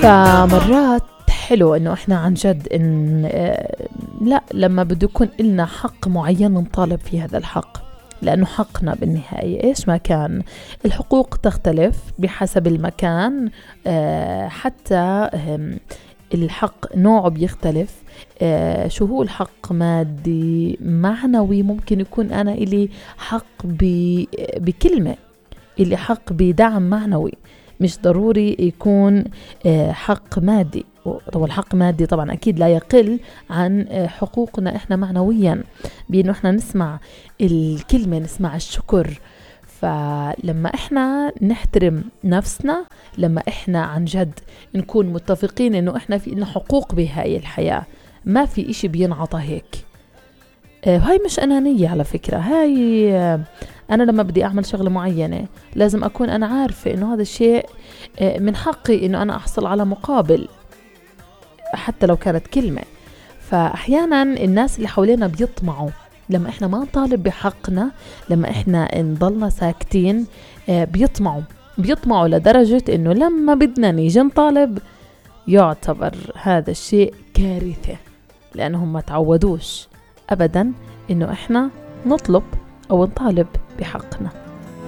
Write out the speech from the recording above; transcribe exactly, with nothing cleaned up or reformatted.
فمرات حلو انه احنا عن جد ان آه، لا لما بده يكون لنا حق معين نطالب في هذا الحق، لانه حقنا بالنهاية ايش ما كان. الحقوق تختلف بحسب المكان، آه، حتى آم، الحق نوعه بيختلف. آه، شو هو الحق؟ مادي، معنوي. ممكن يكون انا الي حق ب- بكلمة، اللي حق بدعم معنوي، مش ضروري يكون آه، حق مادي. طبعا الحق مادي طبعا أكيد لا يقل عن آه، حقوقنا إحنا معنويا، بأنه إحنا نسمع الكلمة، نسمع الشكر. فلما إحنا نحترم نفسنا، لما إحنا عن جد نكون متفقين إنه إحنا في إنه حقوق بهاي الحياة، ما في إشي بينعطى هيك. آه، هاي مش أنانية على فكرة. هاي آه، أنا لما بدي أعمل شغلة معينة لازم أكون أنا عارفة إنه هذا الشيء آه، من حقي إنه أنا أحصل على مقابل، حتى لو كانت كلمة. فأحيانا الناس اللي حوالينا بيطمعوا لما إحنا ما نطالب بحقنا، لما إحنا نضلنا ساكتين، آه، بيطمعوا بيطمعوا لدرجة إنه لما بدنا نيجي نطالب يعتبر هذا الشيء كارثة، لأنهم ما تعودوش أبدا إنه إحنا نطلب أو نطالب بحقنا.